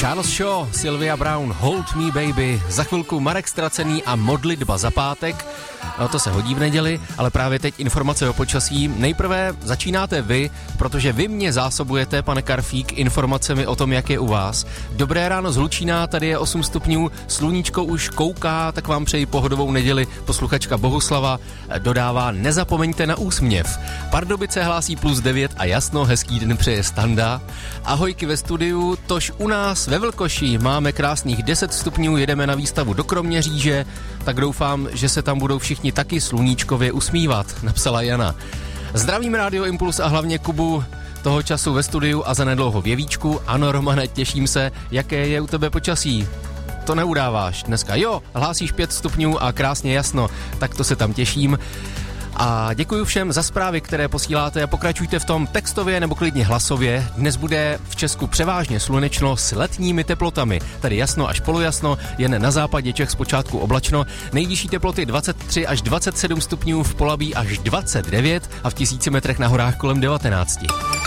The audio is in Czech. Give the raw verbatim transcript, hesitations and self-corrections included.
Charles Shaw, Sylvia Brown, Hold Me Baby, za chvilku Marek Stracený a modlitba za pátek. No to se hodí v neděli, ale právě teď informace o počasí. Nejprve začínáte vy, protože vy mě zásobujete, pane Karfík, informacemi o tom, jak je u vás. Dobré ráno z Hlučína, tady je osm stupňů, sluníčko už kouká, tak vám přeji pohodovou neděli. Posluchačka Bohuslava dodává, nezapomeňte na úsměv. Pardubice hlásí plus devět a jasno, hezký den přeje Standa. Ahojky ve studiu, tož u nás ve Vlkoši máme krásných deset stupňů, jedeme na výstavu do Kroměříže, tak doufám, že se tam budou všichni taky sluníčkově usmívat, napsala Jana. Zdravím Radio Impuls a hlavně Kubu, toho času ve studiu a zanedlouho v Jevíčku. Ano, Romane, těším se, jaké je u tebe počasí. To neudáváš dneska. Jo, hlásíš pět stupňů a krásně jasno, tak to se tam těším. A děkuji všem za zprávy, které posíláte a pokračujte v tom textově nebo klidně hlasově. Dnes bude v Česku převážně slunečno s letními teplotami. Tady jasno až polojasno, jen na západě Čech zpočátku oblačno. Nejvyšší teploty dvacet tři až dvacet sedm stupňů, v Polabí až dvacet devět a v tisíci metrech na horách kolem devatenáct.